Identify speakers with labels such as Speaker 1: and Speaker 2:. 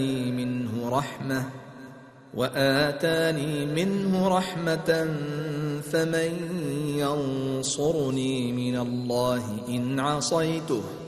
Speaker 1: وآتاني منه رحمة فمن ينصرني من الله إن عصيته